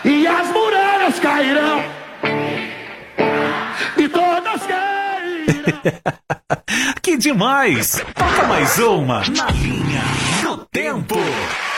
e as muralhas cairão, e todas cairão. Que demais! Toca mais uma na linha do tempo.